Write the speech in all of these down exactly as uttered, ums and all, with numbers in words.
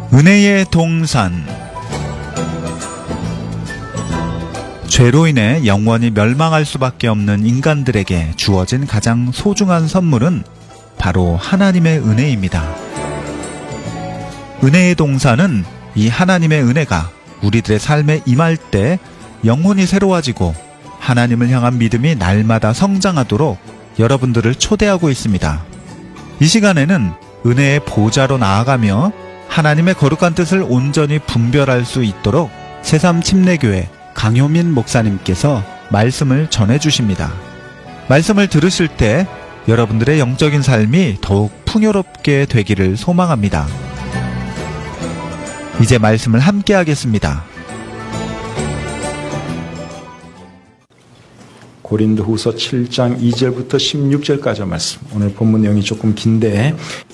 은혜의 동산. 죄로 인해 영원히 멸망할 수밖에 없는 인간들에게 주어진 가장 소중한 선물은 바로 하나님의 은혜입니다. 은혜의 동산은 이 하나님의 은혜가 우리들의 삶에 임할 때 영혼이 새로워지고 하나님을 향한 믿음이 날마다 성장하도록 여러분들을 초대하고 있습니다. 이 시간에는 은혜의 보좌로 나아가며 하나님의 거룩한 뜻을 온전히 분별할 수 있도록 새삼 침례교회 강효민 목사님께서 말씀을 전해주십니다. 말씀을 들으실 때 여러분들의 영적인 삶이 더욱 풍요롭게 되기를 소망합니다. 이제 말씀을 함께 하겠습니다. 고린도후서 칠 장 이 절부터 십육 절까지 말씀. 오늘 본문 내용이 조금 긴데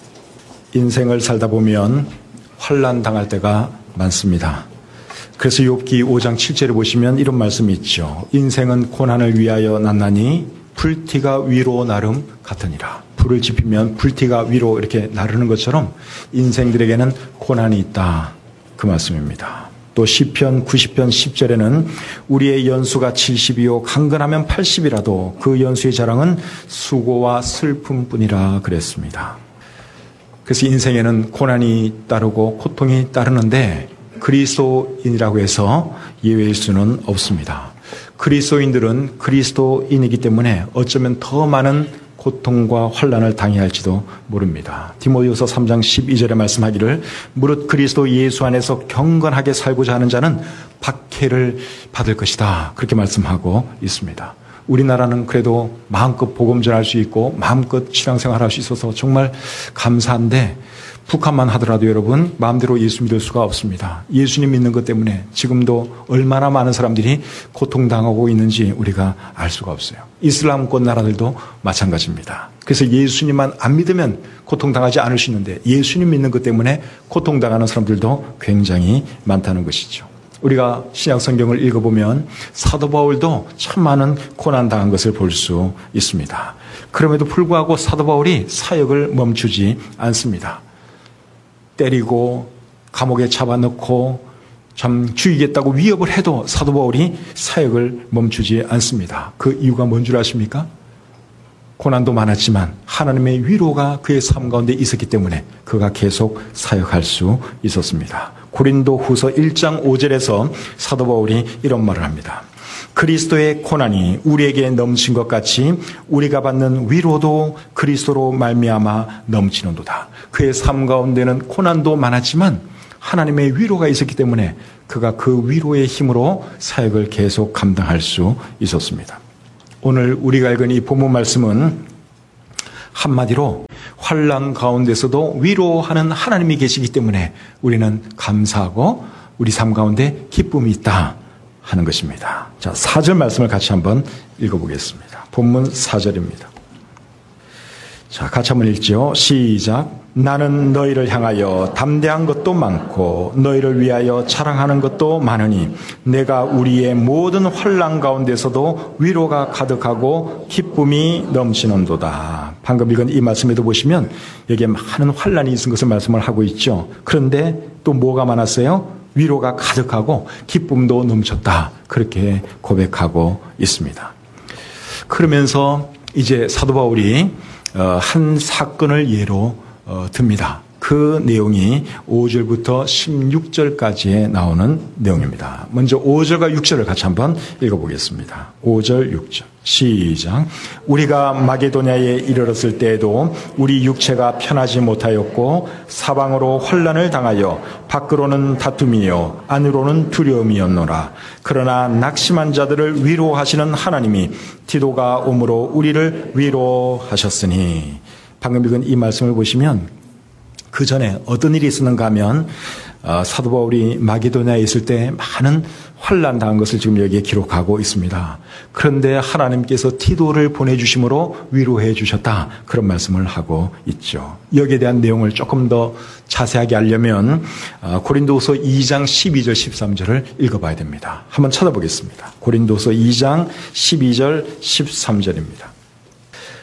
인생을 살다 보면 환난 당할 때가 많습니다. 그래서 욥기 오 장 칠 절에 보시면 이런 말씀이 있죠. 인생은 고난을 위하여 났나니 불티가 위로 나름 같으니라. 불을 지피면 불티가 위로 이렇게 나르는 것처럼 인생들에게는 고난이 있다. 그 말씀입니다. 또 시편 구십 편 십 절에는 우리의 연수가 칠십이요 강건하면 팔십이라도 그 연수의 자랑은 수고와 슬픔뿐이라 그랬습니다. 그래서 인생에는 고난이 따르고 고통이 따르는데 그리스도인이라고 해서 예외일 수는 없습니다. 그리스도인들은 그리스도인이기 때문에 어쩌면 더 많은 고통과 환난을 당해야 할지도 모릅니다. 디모데후서 삼 장 십이 절에 말씀하기를 무릇 그리스도 예수 안에서 경건하게 살고자 하는 자는 박해를 받을 것이다. 그렇게 말씀하고 있습니다. 우리나라는 그래도 마음껏 복음 전할 수 있고 마음껏 신앙생활할 수 있어서 정말 감사한데 북한만 하더라도 여러분 마음대로 예수 믿을 수가 없습니다. 예수님 믿는 것 때문에 지금도 얼마나 많은 사람들이 고통당하고 있는지 우리가 알 수가 없어요. 이슬람권 나라들도 마찬가지입니다. 그래서 예수님만 안 믿으면 고통당하지 않을 수 있는데 예수님 믿는 것 때문에 고통당하는 사람들도 굉장히 많다는 것이죠. 우리가 신약 성경을 읽어보면 사도 바울도 참 많은 고난당한 것을 볼 수 있습니다. 그럼에도 불구하고 사도 바울이 사역을 멈추지 않습니다. 때리고 감옥에 잡아넣고 참 죽이겠다고 위협을 해도 사도 바울이 사역을 멈추지 않습니다. 그 이유가 뭔 줄 아십니까? 고난도 많았지만 하나님의 위로가 그의 삶 가운데 있었기 때문에 그가 계속 사역할 수 있었습니다. 고린도후서 일 장 오 절에서 사도 바울이 이런 말을 합니다. 그리스도의 고난이 우리에게 넘친 것 같이 우리가 받는 위로도 그리스도로 말미암아 넘치는도다. 그의 삶 가운데는 고난도 많았지만 하나님의 위로가 있었기 때문에 그가 그 위로의 힘으로 사역을 계속 감당할 수 있었습니다. 오늘 우리가 읽은 이 본문 말씀은 한마디로 환난 가운데서도 위로하는 하나님이 계시기 때문에 우리는 감사하고 우리 삶 가운데 기쁨이 있다 하는 것입니다. 자, 사 절 말씀을 같이 한번 읽어보겠습니다. 본문 사 절입니다. 자, 같이 한번 읽죠. 시작. 나는 너희를 향하여 담대한 것도 많고 너희를 위하여 자랑하는 것도 많으니 내가 우리의 모든 환난 가운데서도 위로가 가득하고 기쁨이 넘치는도다. 방금 읽은 이 말씀에도 보시면 여기에 많은 환난이 있은 것을 말씀을 하고 있죠. 그런데 또 뭐가 많았어요? 위로가 가득하고 기쁨도 넘쳤다. 그렇게 고백하고 있습니다. 그러면서 이제 사도 바울이 한 사건을 예로 듭니다. 그 내용이 오 절부터 십육 절까지에 나오는 내용입니다. 먼저 오 절과 육 절을 같이 한번 읽어보겠습니다. 오 절, 육 절. 시작. 우리가 마게도냐에 이르렀을 때에도 우리 육체가 편하지 못하였고 사방으로 환난을 당하여 밖으로는 다툼이요 안으로는 두려움이었노라. 그러나 낙심한 자들을 위로하시는 하나님이 디도가 오므로 우리를 위로하셨으니. 방금 읽은 이 말씀을 보시면 그 전에 어떤 일이 있었는가 하면 어, 사도 바울이 마게도냐에 있을 때 많은 환난 당한 것을 지금 여기에 기록하고 있습니다. 그런데 하나님께서 디도를 보내주심으로 위로해 주셨다. 그런 말씀을 하고 있죠. 여기에 대한 내용을 조금 더 자세하게 알려면 어, 고린도후서 이 장 십이 절 십삼 절을 읽어봐야 됩니다. 한번 찾아보겠습니다. 고린도후서 이 장 십이 절 십삼 절입니다.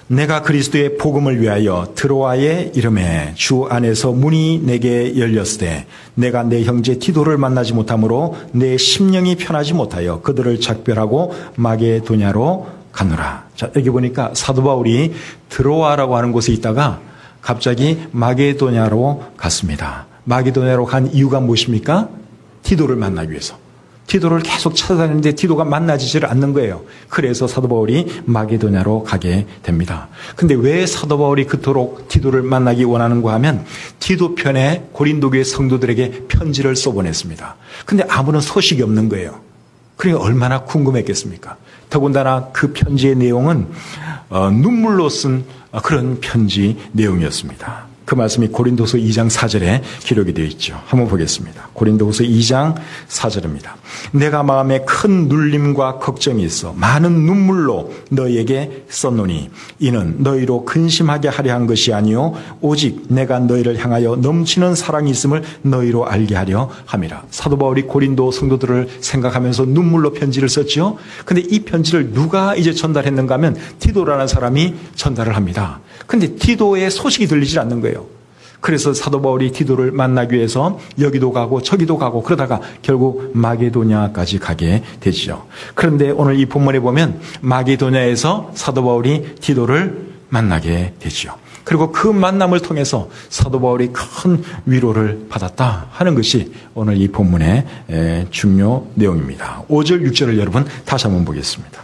내가 그리스도의 복음을 위하여 드로아에 이름에 주 안에서 문이 내게 열렸으되 내가 내 형제 디도를 만나지 못하므로 내 심령이 편하지 못하여 그들을 작별하고 마게도냐로 가노라. 자, 여기 보니까 사도 바울이 드로아라고 하는 곳에 있다가 갑자기 마게도냐로 갔습니다. 마게도냐로 간 이유가 무엇입니까? 디도를 만나기 위해서. 디도를 계속 찾아다니는데 디도가 만나지질 않는 거예요. 그래서 사도 바울이 마게도냐로 가게 됩니다. 근데 왜 사도 바울이 그토록 디도를 만나기 원하는가 하면 디도 편에 고린도 교회 성도들에게 편지를 써보냈습니다. 근데 아무런 소식이 없는 거예요. 그러니까 얼마나 궁금했겠습니까? 더군다나 그 편지의 내용은 어, 눈물로 쓴 그런 편지 내용이었습니다. 그 말씀이 고린도서 이 장 사 절에 기록이 되어 있죠. 한번 보겠습니다. 고린도서 이 장 사 절입니다. 내가 마음에 큰 눌림과 걱정이 있어 많은 눈물로 너희에게 썼노니 이는 너희로 근심하게 하려 한 것이 아니요 오직 내가 너희를 향하여 넘치는 사랑이 있음을 너희로 알게 하려 함이라. 사도 바울이 고린도 성도들을 생각하면서 눈물로 편지를 썼죠. 근데 이 편지를 누가 이제 전달했는가 하면 디도라는 사람이 전달을 합니다. 근데 디도의 소식이 들리질 않는 거예요. 그래서 사도 바울이 디도를 만나기 위해서 여기도 가고 저기도 가고 그러다가 결국 마게도냐까지 가게 되죠. 그런데 오늘 이 본문에 보면 마게도냐에서 사도 바울이 디도를 만나게 되죠. 그리고 그 만남을 통해서 사도 바울이 큰 위로를 받았다 하는 것이 오늘 이 본문의 중요 내용입니다. 오 절 육 절을 여러분 다시 한번 보겠습니다.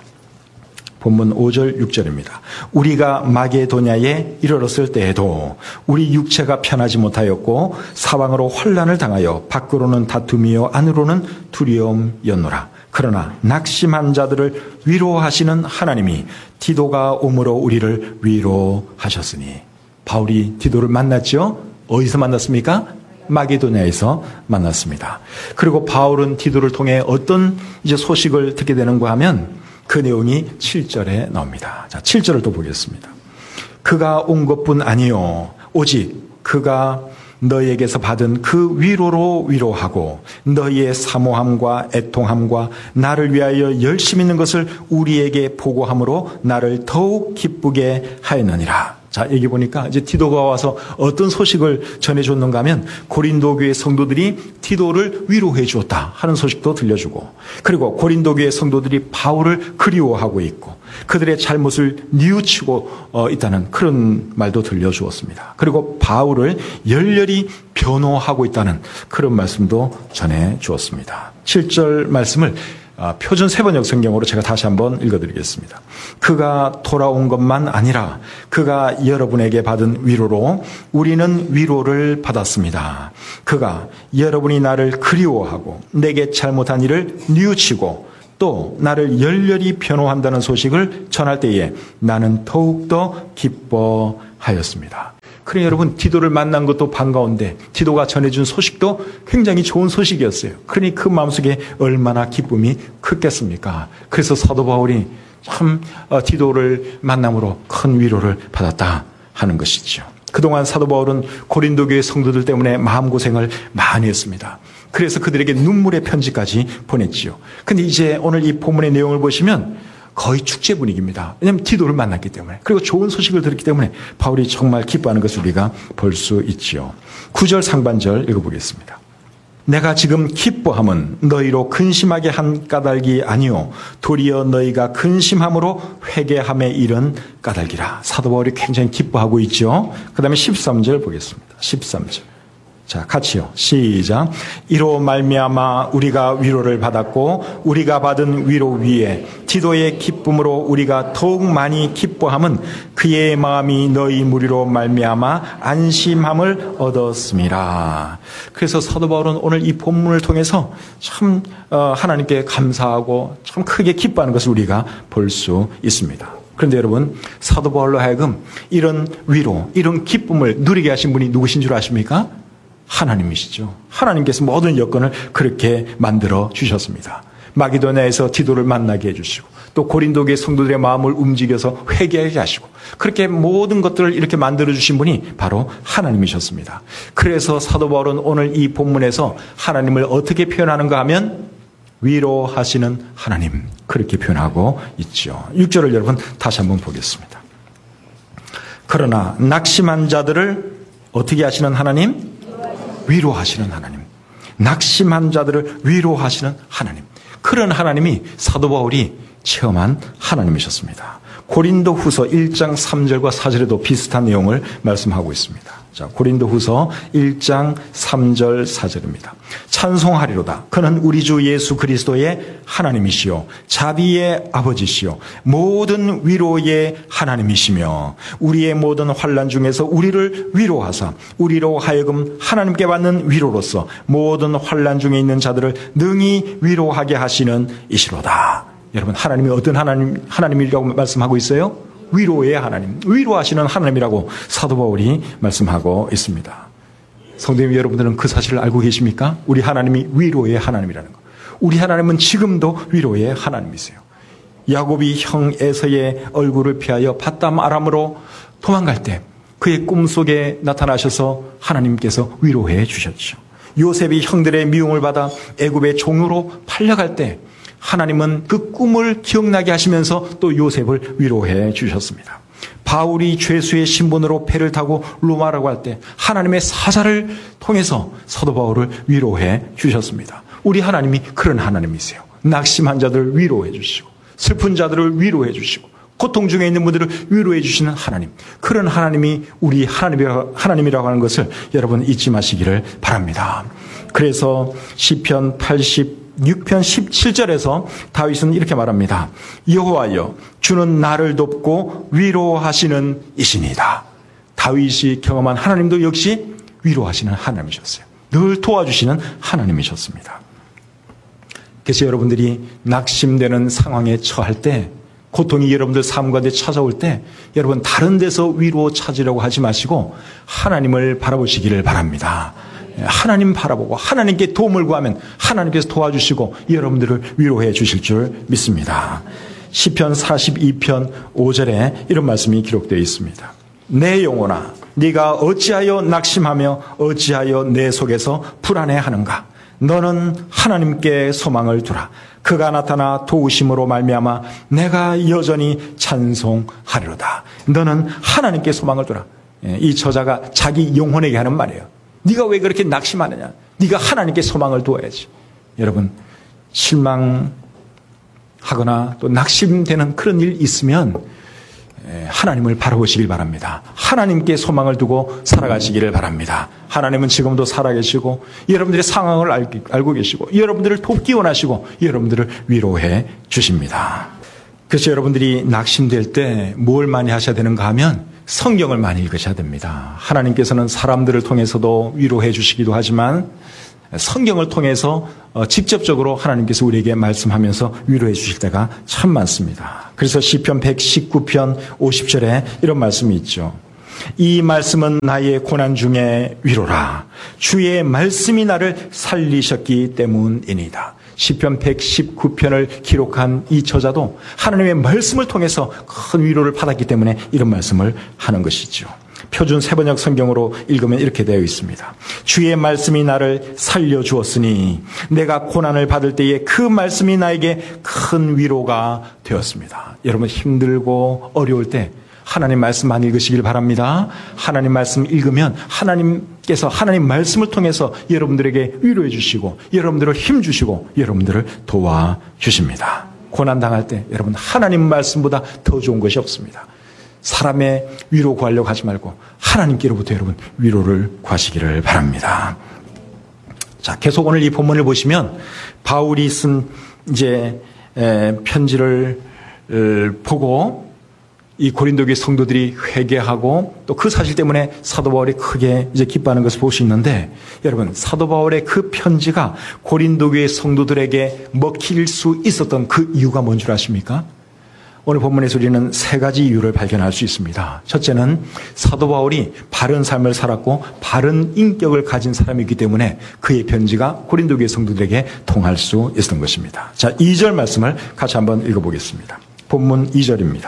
본문 오 절 육 절입니다. 우리가 마게도냐에 이르렀을 때에도 우리 육체가 편하지 못하였고 사방으로 환난을 당하여 밖으로는 다툼이요 안으로는 두려움이었노라. 그러나 낙심한 자들을 위로하시는 하나님이 디도가 오므로 우리를 위로하셨으니. 바울이 디도를 만났죠? 어디서 만났습니까? 마게도냐에서 만났습니다. 그리고 바울은 디도를 통해 어떤 이제 소식을 듣게 되는가 하면 그 내용이 칠 절에 나옵니다. 자, 칠 절을 또 보겠습니다. 그가 온 것뿐 아니요 오직 그가 너희에게서 받은 그 위로로 위로하고 너희의 사모함과 애통함과 나를 위하여 열심 있는 것을 우리에게 보고함으로 나를 더욱 기쁘게 하였느니라. 자, 여기 보니까 이제 디도가 와서 어떤 소식을 전해줬는가 하면 고린도 교회 성도들이 디도를 위로해 주었다 하는 소식도 들려주고, 그리고 고린도 교회 성도들이 바울을 그리워하고 있고 그들의 잘못을 뉘우치고 있다는 그런 말도 들려주었습니다. 그리고 바울을 열렬히 변호하고 있다는 그런 말씀도 전해주었습니다. 칠 절 말씀을 표준 세번역 성경으로 제가 다시 한번 읽어드리겠습니다. 그가 돌아온 것만 아니라 그가 여러분에게 받은 위로로 우리는 위로를 받았습니다. 그가 여러분이 나를 그리워하고 내게 잘못한 일을 뉘우치고 또 나를 열렬히 변호한다는 소식을 전할 때에 나는 더욱더 기뻐하였습니다. 그래 여러분, 디도를 만난 것도 반가운데 디도가 전해준 소식도 굉장히 좋은 소식이었어요. 그러니 그 마음속에 얼마나 기쁨이 크겠습니까? 그래서 사도 바울이 참 디도를 만남으로 큰 위로를 받았다 하는 것이죠. 그동안 사도 바울은 고린도 교회 성도들 때문에 마음고생을 많이 했습니다. 그래서 그들에게 눈물의 편지까지 보냈지요. 근데 이제 오늘 이 본문의 내용을 보시면 거의 축제 분위기입니다. 왜냐하면 디도를 만났기 때문에, 그리고 좋은 소식을 들었기 때문에 바울이 정말 기뻐하는 것을 우리가 볼 수 있지요. 구 절 상반절 읽어보겠습니다. 내가 지금 기뻐함은 너희로 근심하게 한 까닭이 아니요 도리어 너희가 근심함으로 회개함에 이른 까닭이라. 사도 바울이 굉장히 기뻐하고 있죠. 그 다음에 십삼 절 보겠습니다. 십삼 절. 자, 같이요. 시작. 이로 말미암아 우리가 위로를 받았고 우리가 받은 위로 위에 디도의 기쁨으로 우리가 더욱 많이 기뻐함은 그의 마음이 너희 무리로 말미암아 안심함을 얻었음이라. 그래서 사도 바울은 오늘 이 본문을 통해서 참 하나님께 감사하고 참 크게 기뻐하는 것을 우리가 볼 수 있습니다. 그런데 여러분, 사도 바울로 하여금 이런 위로, 이런 기쁨을 누리게 하신 분이 누구신 줄 아십니까? 하나님이시죠. 하나님께서 모든 여건을 그렇게 만들어 주셨습니다. 마게도냐에서 디도를 만나게 해주시고 또 고린도교의 성도들의 마음을 움직여서 회개하게 하시고 그렇게 모든 것들을 이렇게 만들어 주신 분이 바로 하나님이셨습니다. 그래서 사도 바울은 오늘 이 본문에서 하나님을 어떻게 표현하는가 하면 위로하시는 하나님, 그렇게 표현하고 있죠. 육 절을 여러분 다시 한번 보겠습니다. 그러나 낙심한 자들을 어떻게 하시는 하나님? 위로하시는 하나님. 낙심한 자들을 위로하시는 하나님. 그런 하나님이 사도 바울이 체험한 하나님이셨습니다. 고린도후서 일 장 삼 절과 사 절에도 비슷한 내용을 말씀하고 있습니다. 자, 고린도후서 일 장 삼 절 사 절입니다. 찬송하리로다. 그는 우리 주 예수 그리스도의 하나님이시요 자비의 아버지시요 모든 위로의 하나님이시며 우리의 모든 환난 중에서 우리를 위로하사 우리로 하여금 하나님께 받는 위로로서 모든 환난 중에 있는 자들을 능히 위로하게 하시는 이시로다. 여러분, 하나님이 어떤 하나님, 하나님이라고 말씀하고 있어요? 위로의 하나님, 위로하시는 하나님이라고 사도 바울이 말씀하고 있습니다. 성도님 여러분들은 그 사실을 알고 계십니까? 우리 하나님이 위로의 하나님이라는 것. 우리 하나님은 지금도 위로의 하나님이세요. 야곱이 형 에서의 얼굴을 피하여 밧담 아람으로 도망갈 때 그의 꿈속에 나타나셔서 하나님께서 위로해 주셨죠. 요셉이 형들의 미움을 받아 애굽의 종으로 팔려갈 때 하나님은 그 꿈을 기억나게 하시면서 또 요셉을 위로해 주셨습니다. 바울이 죄수의 신분으로 배를 타고 로마라고 할 때 하나님의 사자를 통해서 사도 바울을 위로해 주셨습니다. 우리 하나님이 그런 하나님이세요. 낙심한 자들을 위로해 주시고 슬픈 자들을 위로해 주시고 고통 중에 있는 분들을 위로해 주시는 하나님. 그런 하나님이 우리 하나님이라고 하는 것을 여러분 잊지 마시기를 바랍니다. 그래서 시편 팔십육 편 십칠 절에서 다윗은 이렇게 말합니다. 여호와여 주는 나를 돕고 위로하시는 이신이다. 다윗이 경험한 하나님도 역시 위로하시는 하나님이셨어요. 늘 도와주시는 하나님이셨습니다. 그래서 여러분들이 낙심되는 상황에 처할 때, 고통이 여러분들 삶 가운데 찾아올 때 여러분 다른 데서 위로 찾으려고 하지 마시고 하나님을 바라보시기를 바랍니다. 하나님 바라보고 하나님께 도움을 구하면 하나님께서 도와주시고 여러분들을 위로해 주실 줄 믿습니다. 시편 사십이 편 오 절에 이런 말씀이 기록되어 있습니다. 내 영혼아 네가 어찌하여 낙심하며 어찌하여 내 속에서 불안해하는가. 너는 하나님께 소망을 두라. 그가 나타나 도우심으로 말미암아 내가 여전히 찬송하리로다. 너는 하나님께 소망을 두라. 이 저자가 자기 영혼에게 하는 말이에요. 네가 왜 그렇게 낙심하느냐. 네가 하나님께 소망을 두어야지. 여러분 실망하거나 또 낙심되는 그런 일 있으면 하나님을 바라보시길 바랍니다. 하나님께 소망을 두고 살아가시기를 바랍니다. 하나님은 지금도 살아계시고 여러분들의 상황을 알고 계시고 여러분들을 돕기 원하시고 여러분들을 위로해 주십니다. 그래서 여러분들이 낙심될 때 뭘 많이 하셔야 되는가 하면 성경을 많이 읽으셔야 됩니다. 하나님께서는 사람들을 통해서도 위로해 주시기도 하지만 성경을 통해서 직접적으로 하나님께서 우리에게 말씀하면서 위로해 주실 때가 참 많습니다. 그래서 시편 백십구 편 오십 절에 이런 말씀이 있죠. 이 말씀은 나의 고난 중에 위로라. 주의 말씀이 나를 살리셨기 때문이니다. 시편 백십구 편을 기록한 이 저자도 하나님의 말씀을 통해서 큰 위로를 받았기 때문에 이런 말씀을 하는 것이죠. 표준 세번역 성경으로 읽으면 이렇게 되어 있습니다. 주의 말씀이 나를 살려주었으니 내가 고난을 받을 때에 그 말씀이 나에게 큰 위로가 되었습니다. 여러분 힘들고 어려울 때 하나님 말씀 많이 읽으시길 바랍니다. 하나님 말씀 읽으면 하나님께서 하나님 말씀을 통해서 여러분들에게 위로해 주시고 여러분들을 힘 주시고 여러분들을 도와주십니다. 고난 당할 때 여러분 하나님 말씀보다 더 좋은 것이 없습니다. 사람의 위로 구하려고 하지 말고 하나님께로부터 여러분 위로를 구하시기를 바랍니다. 자, 계속 오늘 이 본문을 보시면 바울이 쓴 이제 편지를 보고 이 고린도교회 성도들이 회개하고 또 그 사실 때문에 사도 바울이 크게 이제 기뻐하는 것을 볼 수 있는데 여러분 사도 바울의 그 편지가 고린도교회 성도들에게 먹힐 수 있었던 그 이유가 뭔 줄 아십니까? 오늘 본문에서 우리는 세 가지 이유를 발견할 수 있습니다. 첫째는 사도 바울이 바른 삶을 살았고 바른 인격을 가진 사람이기 때문에 그의 편지가 고린도교회 성도들에게 통할 수 있었던 것입니다. 자, 이 절 말씀을 같이 한번 읽어보겠습니다. 본문 이 절입니다.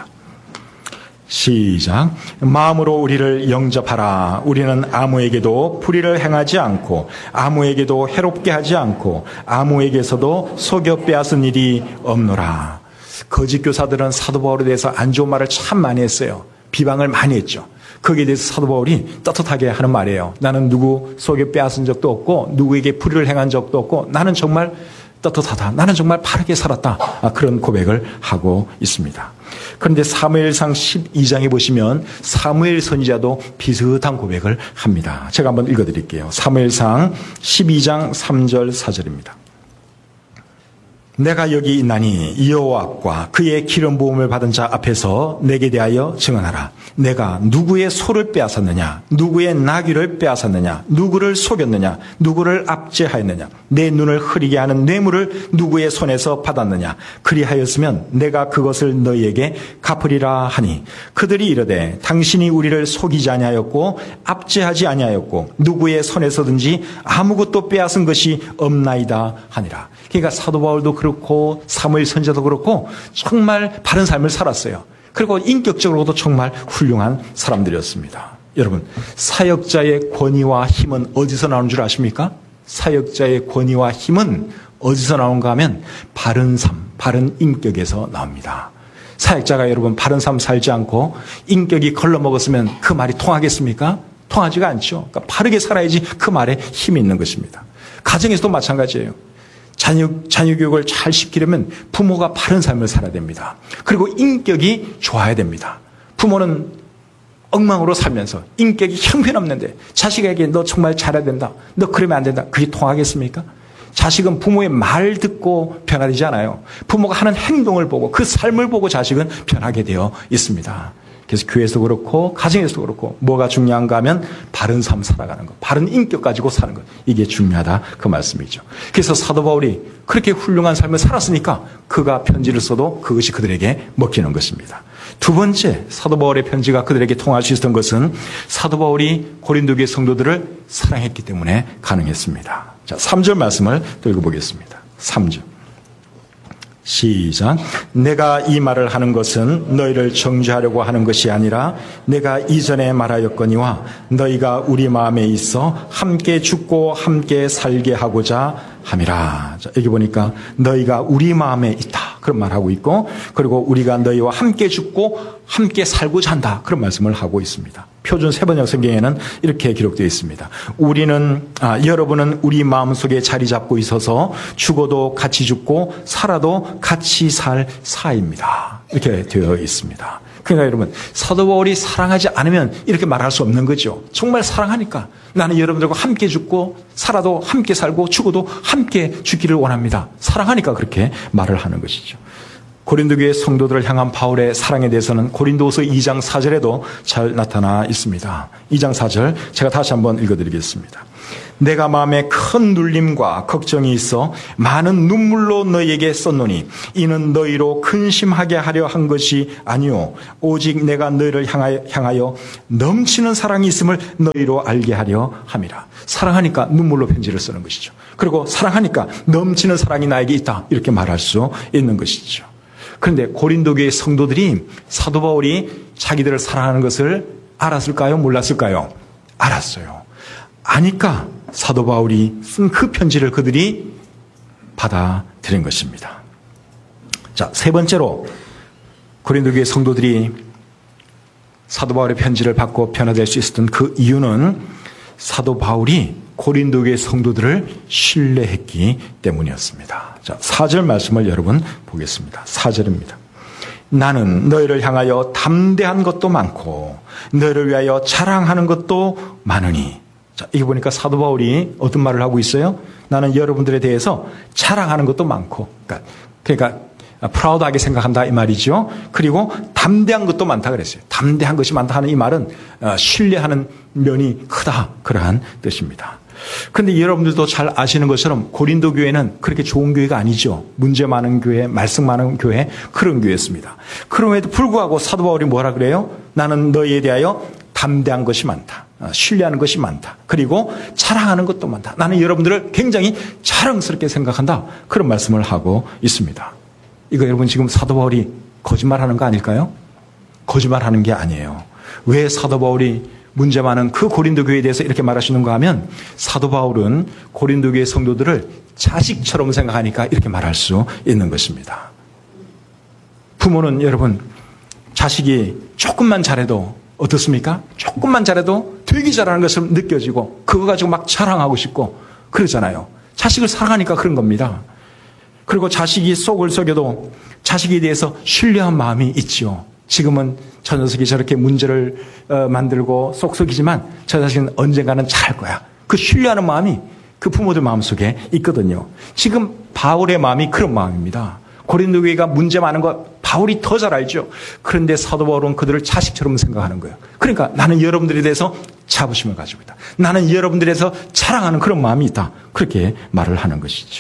시작. 마음으로 우리를 영접하라. 우리는 아무에게도 불의를 행하지 않고 아무에게도 해롭게 하지 않고 아무에게서도 속여 빼앗은 일이 없노라. 거짓 교사들은 사도 바울에 대해서 안 좋은 말을 참 많이 했어요. 비방을 많이 했죠. 거기에 대해서 사도 바울이 떳떳하게 하는 말이에요. 나는 누구 속에 빼앗은 적도 없고 누구에게 불의를 행한 적도 없고 나는 정말 떳떳하다. 나는 정말 바르게 살았다. 아, 그런 고백을 하고 있습니다. 그런데 사무엘상 십이 장에 보시면 사무엘 선지자도 비슷한 고백을 합니다. 제가 한번 읽어드릴게요. 사무엘상 십이 장 삼 절 사 절입니다. 내가 여기 있나니 여호와과 그의 기름 부음을 받은 자 앞에서 내게 대하여 증언하라. 내가 누구의 소를 빼앗았느냐, 누구의 나귀를 빼앗았느냐, 누구를 속였느냐, 누구를 압제하였느냐, 내 눈을 흐리게 하는 뇌물을 누구의 손에서 받았느냐. 그리하였으면 내가 그것을 너희에게 갚으리라 하니 그들이 이르되 당신이 우리를 속이지 아니하였고 압제하지 아니하였고 누구의 손에서든지 아무것도 빼앗은 것이 없나이다 하니라. 그러니까 사도 바울도 그렇고 사무엘 선지자도 그렇고 정말 바른 삶을 살았어요. 그리고 인격적으로도 정말 훌륭한 사람들이었습니다. 여러분, 사역자의 권위와 힘은 어디서 나오는 줄 아십니까? 사역자의 권위와 힘은 어디서 나오는가 하면 바른 삶, 바른 인격에서 나옵니다. 사역자가 여러분 바른 삶 살지 않고 인격이 걸러먹었으면 그 말이 통하겠습니까? 통하지가 않죠. 그러니까 바르게 살아야지 그 말에 힘이 있는 것입니다. 가정에서도 마찬가지예요. 자녀, 자녀 교육을 잘 시키려면 부모가 바른 삶을 살아야 됩니다. 그리고 인격이 좋아야 됩니다. 부모는 엉망으로 살면서 인격이 형편없는데 자식에게 너 정말 잘해야 된다. 너 그러면 안 된다. 그게 통하겠습니까? 자식은 부모의 말 듣고 변화되지 않아요. 부모가 하는 행동을 보고 그 삶을 보고 자식은 변하게 되어 있습니다. 그래서 교회에서도 그렇고 가정에서도 그렇고 뭐가 중요한가 하면 바른 삶 살아가는 것, 바른 인격 가지고 사는 것, 이게 중요하다 그 말씀이죠. 그래서 사도 바울이 그렇게 훌륭한 삶을 살았으니까 그가 편지를 써도 그것이 그들에게 먹히는 것입니다. 두 번째 사도 바울의 편지가 그들에게 통할 수 있었던 것은 사도 바울이 고린도 교회 성도들을 사랑했기 때문에 가능했습니다. 자, 삼 절 말씀을 또 읽어보겠습니다. 삼 절. 시작. 내가 이 말을 하는 것은 너희를 정죄하려고 하는 것이 아니라 내가 이전에 말하였거니와 너희가 우리 마음에 있어 함께 죽고 함께 살게 하고자 함이라. 자, 여기 보니까 너희가 우리 마음에 있다 그런 말하고 있고, 그리고 우리가 너희와 함께 죽고 함께 살고자 한다 그런 말씀을 하고 있습니다. 표준 세번역 성경에는 이렇게 기록되어 있습니다. 우리는 아, 여러분은 우리 마음속에 자리 잡고 있어서 죽어도 같이 죽고 살아도 같이 살 사이입니다. 이렇게 되어 있습니다. 그러니까 여러분, 사도 바울이 사랑하지 않으면 이렇게 말할 수 없는 거죠. 정말 사랑하니까 나는 여러분들과 함께 죽고 살아도 함께 살고 죽어도 함께 죽기를 원합니다. 사랑하니까 그렇게 말을 하는 것이죠. 고린도 교회 성도들을 향한 바울의 사랑에 대해서는 고린도후서 이 장 사 절에도 잘 나타나 있습니다. 이 장 사 절 제가 다시 한번 읽어드리겠습니다. 내가 마음에 큰 눌림과 걱정이 있어 많은 눈물로 너희에게 썼노니 이는 너희로 근심하게 하려 한 것이 아니요 오직 내가 너희를 향하여, 향하여 넘치는 사랑이 있음을 너희로 알게 하려 함이라. 사랑하니까 눈물로 편지를 쓰는 것이죠. 그리고 사랑하니까 넘치는 사랑이 나에게 있다 이렇게 말할 수 있는 것이죠. 그런데 고린도 교회 성도들이 사도 바울이 자기들을 사랑하는 것을 알았을까요? 몰랐을까요? 알았어요. 아니까 사도 바울이 쓴 그 편지를 그들이 받아들인 것입니다. 자, 세 번째로 고린도 교회 성도들이 사도 바울의 편지를 받고 변화될 수 있었던 그 이유는 사도 바울이 고린도 교회 성도들을 신뢰했기 때문이었습니다. 자, 사 절 말씀을 여러분 보겠습니다. 사 절입니다. 나는 너희를 향하여 담대한 것도 많고 너희를 위하여 자랑하는 것도 많으니. 자, 이게 보니까 사도 바울이 어떤 말을 하고 있어요? 나는 여러분들에 대해서 자랑하는 것도 많고, 그러니까, 그러니까 프라우드하게 생각한다 이 말이죠. 그리고 담대한 것도 많다 그랬어요. 담대한 것이 많다 하는 이 말은 신뢰하는 면이 크다 그러한 뜻입니다. 그런데 여러분들도 잘 아시는 것처럼 고린도 교회는 그렇게 좋은 교회가 아니죠. 문제 많은 교회, 말씀 많은 교회, 그런 교회였습니다. 그럼에도 불구하고 사도 바울이 뭐라 그래요? 나는 너희에 대하여 담대한 것이 많다. 신뢰하는 것이 많다. 그리고 자랑하는 것도 많다. 나는 여러분들을 굉장히 자랑스럽게 생각한다. 그런 말씀을 하고 있습니다. 이거 여러분 지금 사도 바울이 거짓말하는 거 아닐까요? 거짓말하는 게 아니에요. 왜 사도 바울이 문제 많은 그 고린도 교회에 대해서 이렇게 말하시는가 하면 사도 바울은 고린도 교회 성도들을 자식처럼 생각하니까 이렇게 말할 수 있는 것입니다. 부모는 여러분 자식이 조금만 잘해도 어떻습니까? 조금만 잘해도 되게 잘하는 것을 느껴지고 그거 가지고 막 자랑하고 싶고 그러잖아요. 자식을 사랑하니까 그런 겁니다. 그리고 자식이 속을 속여도 자식에 대해서 신뢰한 마음이 있지요. 지금은 저 녀석이 저렇게 문제를 어, 만들고 쏙쏙이지만 저 자식은 언젠가는 잘할 거야. 그 신뢰하는 마음이 그 부모들 마음속에 있거든요. 지금 바울의 마음이 그런 마음입니다. 고린도 교회가 문제 많은 거 바울이 더 잘 알죠. 그런데 사도 바울은 그들을 자식처럼 생각하는 거예요. 그러니까 나는 여러분들에 대해서 자부심을 가지고 있다. 나는 여러분들에 대해서 자랑하는 그런 마음이 있다. 그렇게 말을 하는 것이죠.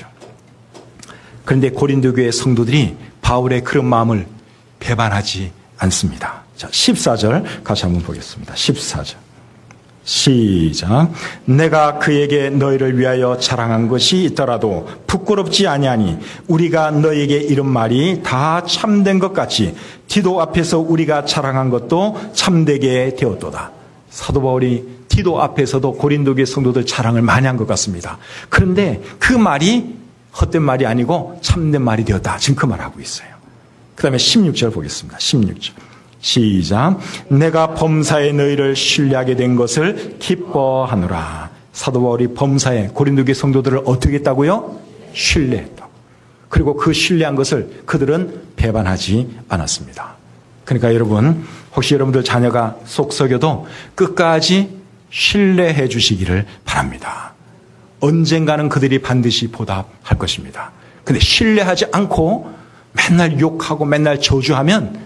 그런데 고린도 교회 성도들이 바울의 그런 마음을 배반하지 않습니다. 자, 십사 절 같이 한번 보겠습니다. 십사 절. 시작. 내가 그에게 너희를 위하여 자랑한 것이 있더라도 부끄럽지 아니하니 우리가 너희에게 이런 말이 다 참된 것 같이 디도 앞에서 우리가 자랑한 것도 참되게 되었도다. 사도 바울이 디도 앞에서도 고린도 교회 성도들 자랑을 많이 한 것 같습니다. 그런데 그 말이 헛된 말이 아니고 참된 말이 되었다. 지금 그 말하고 있어요. 그 다음에 십육 절 보겠습니다. 십육 절. 시작. 내가 범사에 너희를 신뢰하게 된 것을 기뻐하노라. 사도 바울이 범사에 고린도 교회 성도들을 어떻게 했다고요? 신뢰했다고. 그리고 그 신뢰한 것을 그들은 배반하지 않았습니다. 그러니까 여러분, 혹시 여러분들 자녀가 속썩여도 끝까지 신뢰해 주시기를 바랍니다. 언젠가는 그들이 반드시 보답할 것입니다. 근데 신뢰하지 않고 맨날 욕하고 맨날 저주하면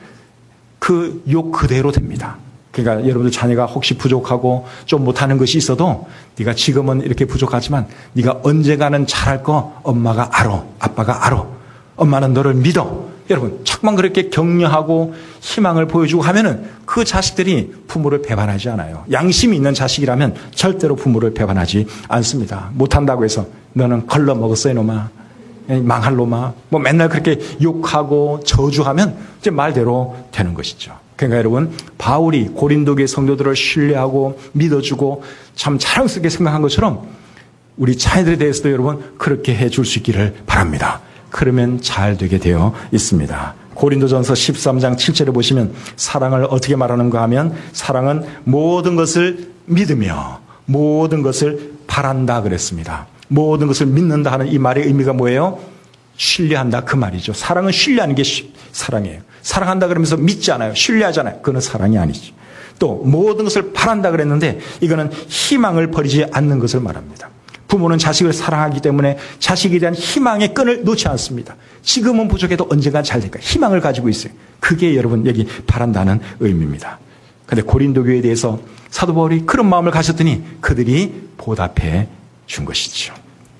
그 욕 그대로 됩니다. 그러니까 여러분들 자녀가 혹시 부족하고 좀 못하는 것이 있어도 네가 지금은 이렇게 부족하지만 네가 언젠가는 잘할 거 엄마가 알아. 아빠가 알아. 엄마는 너를 믿어. 여러분 자꾸만 그렇게 격려하고 희망을 보여주고 하면은 그 자식들이 부모를 배반하지 않아요. 양심이 있는 자식이라면 절대로 부모를 배반하지 않습니다. 못한다고 해서 너는 걸러먹었어 이놈아. 망할 놈아. 뭐 맨날 그렇게 욕하고 저주하면 이제 말대로 되는 것이죠. 그러니까 여러분 바울이 고린도 교회 성도들을 신뢰하고 믿어주고 참 자랑스럽게 생각한 것처럼 우리 자녀들에 대해서도 여러분 그렇게 해줄 수 있기를 바랍니다. 그러면 잘 되게 되어 있습니다. 고린도전서 십삼 장 칠 절에 보시면 사랑을 어떻게 말하는가 하면 사랑은 모든 것을 믿으며 모든 것을 바란다 그랬습니다. 모든 것을 믿는다 하는 이 말의 의미가 뭐예요? 신뢰한다 그 말이죠. 사랑은 신뢰하는 게 사랑이에요. 사랑한다 그러면서 믿지 않아요. 신뢰하잖아요. 그건 사랑이 아니죠. 또 모든 것을 바란다 그랬는데 이거는 희망을 버리지 않는 것을 말합니다. 부모는 자식을 사랑하기 때문에 자식에 대한 희망의 끈을 놓지 않습니다. 지금은 부족해도 언젠간 잘 될까 희망을 가지고 있어요. 그게 여러분 여기 바란다는 의미입니다. 그런데 고린도 교회에 대해서 사도 바울이 그런 마음을 가졌더니 그들이 보답해 준 것이죠.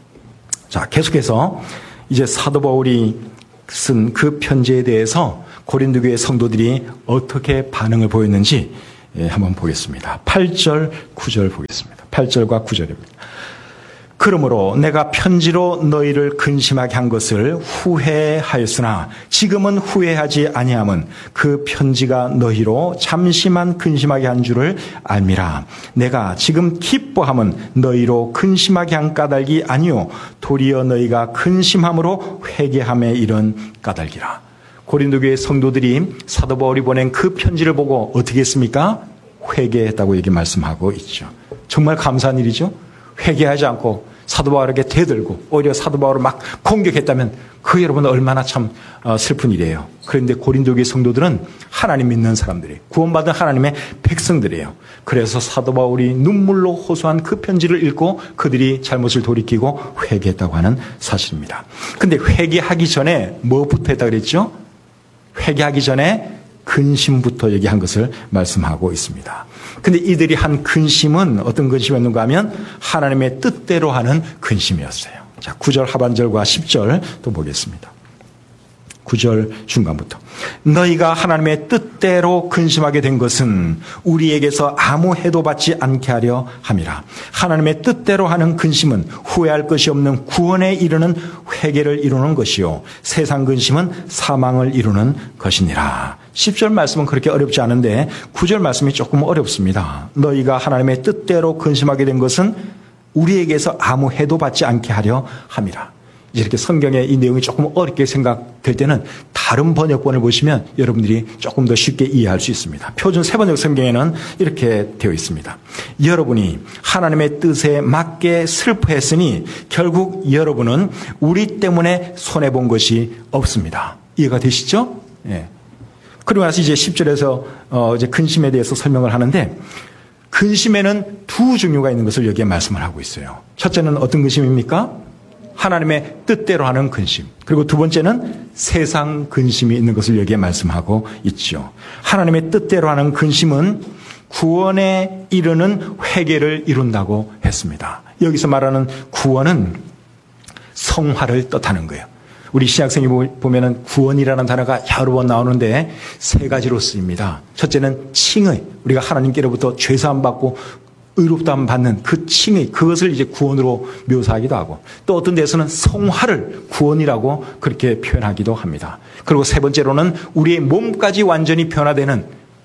자, 계속해서 이제 사도 바울이 쓴 그 편지에 대해서 고린도 교회 성도들이 어떻게 반응을 보였는지 한번 보겠습니다. 팔 절, 구 절 보겠습니다. 팔 절과 구 절입니다. 그러므로 내가 편지로 너희를 근심하게 한 것을 후회하였으나 지금은 후회하지 아니함은 그 편지가 너희로 잠시만 근심하게 한 줄을 알미라. 내가 지금 기뻐함은 너희로 근심하게 한 까닭이 아니요 도리어 너희가 근심함으로 회개함에 이른 까닭이라. 고린도 교회 성도들이 사도 바울이 보낸 그 편지를 보고 어떻게 했습니까? 회개했다고 여기 말씀하고 있죠. 정말 감사한 일이죠. 회개하지 않고 사도 바울에게 대들고 오히려 사도 바울을 막 공격했다면 그 여러분 얼마나 참 슬픈 일이에요. 그런데 고린도 교회 성도들은 하나님 믿는 사람들이에요. 구원받은 하나님의 백성들이에요. 그래서 사도 바울이 눈물로 호소한 그 편지를 읽고 그들이 잘못을 돌이키고 회개했다고 하는 사실입니다. 그런데 회개하기 전에 뭐부터 했다 그랬죠? 회개하기 전에 근심부터 얘기한 것을 말씀하고 있습니다. 근데 이들이 한 근심은 어떤 근심이었는가 하면 하나님의 뜻대로 하는 근심이었어요. 자, 구 절 하반절과 십 절 또 보겠습니다. 구 절 중간부터. 너희가 하나님의 뜻대로 근심하게 된 것은 우리에게서 아무 해도 받지 않게 하려 함이라. 하나님의 뜻대로 하는 근심은 후회할 것이 없는 구원에 이르는 회개를 이루는 것이요 세상 근심은 사망을 이루는 것이니라. 십 절 말씀은 그렇게 어렵지 않은데 구 절 말씀이 조금 어렵습니다. 너희가 하나님의 뜻대로 근심하게 된 것은 우리에게서 아무 해도 받지 않게 하려 함이라. 이렇게 성경의 이 내용이 조금 어렵게 생각될 때는 다른 번역본을 보시면 여러분들이 조금 더 쉽게 이해할 수 있습니다. 표준 세번역 성경에는 이렇게 되어 있습니다. 여러분이 하나님의 뜻에 맞게 슬퍼했으니 결국 여러분은 우리 때문에 손해본 것이 없습니다. 이해가 되시죠? 예. 그리고 나서 이제 십 절에서 어 이제 근심에 대해서 설명을 하는데, 근심에는 두 종류가 있는 것을 여기에 말씀을 하고 있어요. 첫째는 어떤 근심입니까? 하나님의 뜻대로 하는 근심. 그리고 두 번째는 세상 근심이 있는 것을 여기에 말씀하고 있죠. 하나님의 뜻대로 하는 근심은 구원에 이르는 회개를 이룬다고 했습니다. 여기서 말하는 구원은 성화를 뜻하는 거예요. 우리 신약성에 보면은 구원이라는 단어가 여러 번 나오는데 세 가지로 쓰입니다. 첫째는 칭의, 우리가 하나님께로부터 죄사함 받고 의롭다함 받는 그 칭의, 그것을 이제 구원으로 묘사하기도 하고, 또 어떤 데서는 성화를 구원이라고 그렇게 표현하기도 합니다. 그리고 세 번째로는 우리의 몸까지 완전히 변화되는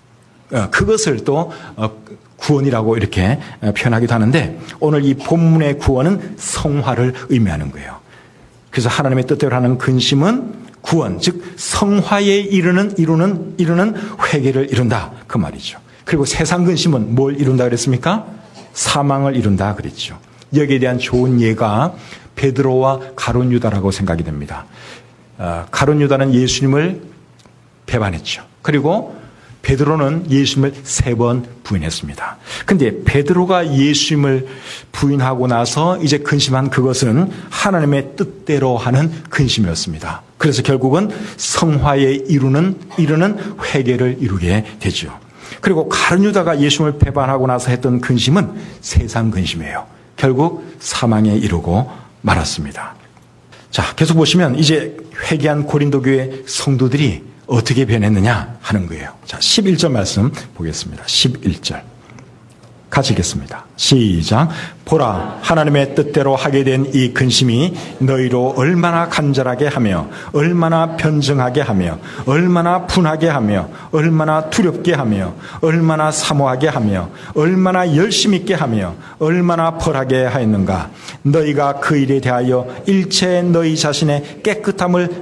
그것을 또 구원이라고 이렇게 표현하기도 하는데, 오늘 이 본문의 구원은 성화를 의미하는 거예요. 그래서 하나님의 뜻대로 하는 근심은 구원, 즉 성화에 이르는 이루는 이루는 회개를 이룬다, 그 말이죠. 그리고 세상 근심은 뭘 이룬다 그랬습니까? 사망을 이룬다 그랬죠. 여기에 대한 좋은 예가 베드로와 가룟 유다라고 생각이 됩니다. 가룟 유다는 예수님을 배반했죠. 그리고 베드로는 예수님을 세 번 부인했습니다. 근데 베드로가 예수님을 부인하고 나서 이제 근심한 그것은 하나님의 뜻대로 하는 근심이었습니다. 그래서 결국은 성화에 이루는, 이루는 회개를 이루게 되죠. 그리고 가룟 유다가 예수님을 배반하고 나서 했던 근심은 세상 근심이에요. 결국 사망에 이르고 말았습니다. 자, 계속 보시면 이제 회개한 고린도 교회 성도들이 어떻게 변했느냐 하는 거예요. 자, 십일 절 말씀 보겠습니다. 십일 절. 같이 읽겠습니다. 시작. 보라, 하나님의 뜻대로 하게 된 이 근심이 너희로 얼마나 간절하게 하며 얼마나 변증하게 하며 얼마나 분하게 하며 얼마나 두렵게 하며 얼마나 사모하게 하며 얼마나 열심 있게 하며 얼마나 벌하게 하였는가. 너희가 그 일에 대하여 일체 너희 자신의 깨끗함을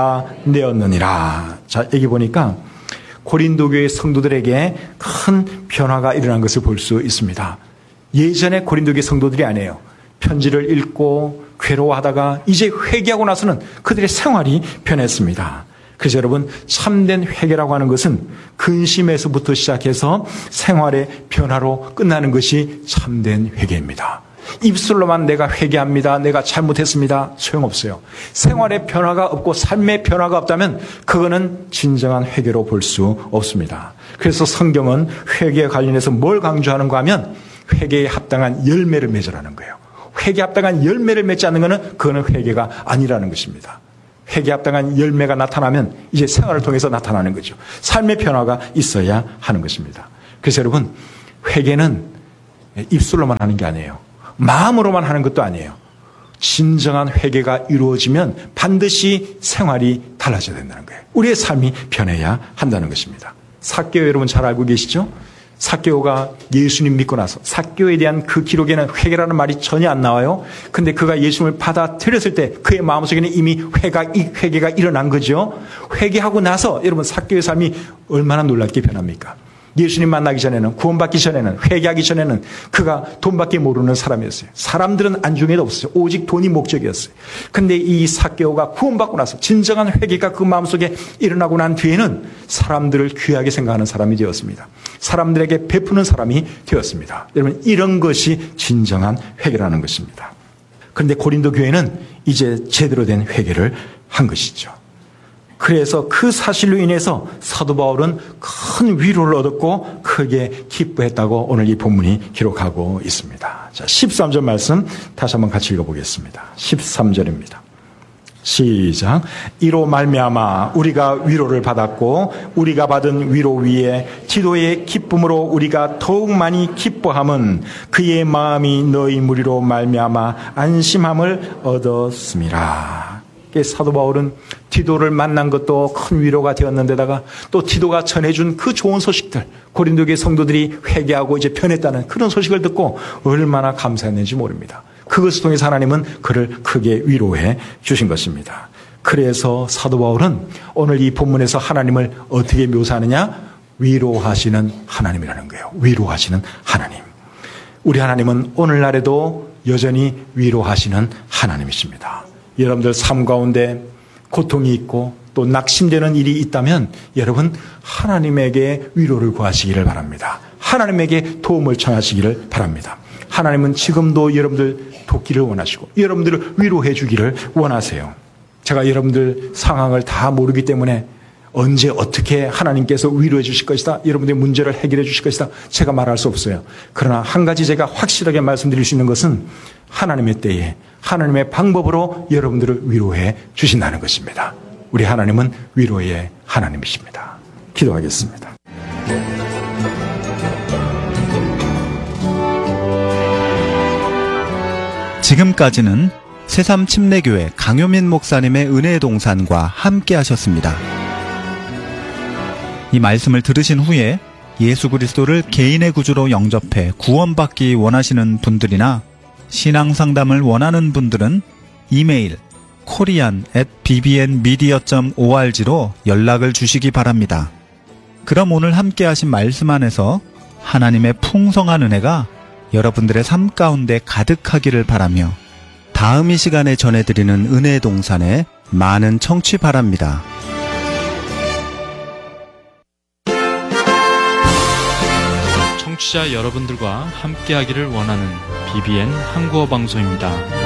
나타내었느니라. 자, 여기 보니까 고린도 교회 성도들에게 큰 변화가 일어난 것을 볼 수 있습니다. 예전에 고린도 교회 성도들이 아니에요. 편지를 읽고 괴로워하다가 이제 회개하고 나서는 그들의 생활이 변했습니다. 그래서 여러분, 참된 회개라고 하는 것은 근심에서부터 시작해서 생활의 변화로 끝나는 것이 참된 회개입니다. 입술로만 내가 회개합니다, 내가 잘못했습니다, 소용없어요. 생활의 변화가 없고 삶의 변화가 없다면 그거는 진정한 회개로 볼 수 없습니다. 그래서 성경은 회개에 관련해서 뭘 강조하는가 하면 회개에 합당한 열매를 맺으라는 거예요. 회개에 합당한 열매를 맺지 않는 것은 그거는 회개가 아니라는 것입니다. 회개에 합당한 열매가 나타나면 이제 생활을 통해서 나타나는 거죠. 삶의 변화가 있어야 하는 것입니다. 그래서 여러분, 회개는 입술로만 하는 게 아니에요. 마음으로만 하는 것도 아니에요. 진정한 회개가 이루어지면 반드시 생활이 달라져야 된다는 거예요. 우리의 삶이 변해야 한다는 것입니다. 삭개오 여러분 잘 알고 계시죠? 삭개오가 예수님 믿고 나서 삭개오에 대한 그 기록에는 회개라는 말이 전혀 안 나와요. 근데 그가 예수님을 받아들였을 때 그의 마음속에는 이미 회가, 회개가 일어난 거죠. 회개하고 나서 여러분 삭개오의 삶이 얼마나 놀랍게 변합니까? 예수님 만나기 전에는, 구원받기 전에는, 회개하기 전에는 그가 돈밖에 모르는 사람이었어요. 사람들은 안중에도 없었어요. 오직 돈이 목적이었어요. 근데 이 삭개오가 구원받고 나서 진정한 회개가 그 마음속에 일어나고 난 뒤에는 사람들을 귀하게 생각하는 사람이 되었습니다. 사람들에게 베푸는 사람이 되었습니다. 여러분, 이런 것이 진정한 회개라는 것입니다. 그런데 고린도 교회는 이제 제대로 된 회개를 한 것이죠. 그래서 그 사실로 인해서 사도 바울은 큰 위로를 얻었고 크게 기뻐했다고 오늘 이 본문이 기록하고 있습니다. 자, 십삼 절 말씀 다시 한번 같이 읽어보겠습니다. 십삼 절입니다. 시작. 이로 말미암아 우리가 위로를 받았고 우리가 받은 위로 위에 디도의 기쁨으로 우리가 더욱 많이 기뻐함은 그의 마음이 너희 무리로 말미암아 안심함을 얻었음이라. 사도 바울은 디도를 만난 것도 큰 위로가 되었는데다가 또 디도가 전해준 그 좋은 소식들, 고린도 교회 성도들이 회개하고 이제 변했다는 그런 소식을 듣고 얼마나 감사했는지 모릅니다. 그것을 통해서 하나님은 그를 크게 위로해 주신 것입니다. 그래서 사도 바울은 오늘 이 본문에서 하나님을 어떻게 묘사하느냐? 위로하시는 하나님이라는 거예요. 위로하시는 하나님. 우리 하나님은 오늘날에도 여전히 위로하시는 하나님이십니다. 여러분들 삶 가운데 고통이 있고 또 낙심되는 일이 있다면 여러분 하나님에게 위로를 구하시기를 바랍니다. 하나님에게 도움을 청하시기를 바랍니다. 하나님은 지금도 여러분들 돕기를 원하시고 여러분들을 위로해 주기를 원하세요. 제가 여러분들 상황을 다 모르기 때문에 언제 어떻게 하나님께서 위로해 주실 것이다, 여러분들의 문제를 해결해 주실 것이다 제가 말할 수 없어요. 그러나 한 가지 제가 확실하게 말씀드릴 수 있는 것은 하나님의 때에 하나님의 방법으로 여러분들을 위로해 주신다는 것입니다. 우리 하나님은 위로의 하나님이십니다. 기도하겠습니다. 지금까지는 새삼 침례교회 강효민 목사님의 은혜의 동산과 함께 하셨습니다. 이 말씀을 들으신 후에 예수 그리스도를 개인의 구주로 영접해 구원받기 원하시는 분들이나 신앙상담을 원하는 분들은 이메일 코리안 앳 비비엔미디어 닷 오알지로 연락을 주시기 바랍니다. 그럼 오늘 함께 하신 말씀 안에서 하나님의 풍성한 은혜가 여러분들의 삶 가운데 가득하기를 바라며 다음 이 시간에 전해드리는 은혜의 동산에 많은 청취 바랍니다. 청취자 여러분들과 함께하기를 원하는 비비엔 한국어 방송입니다.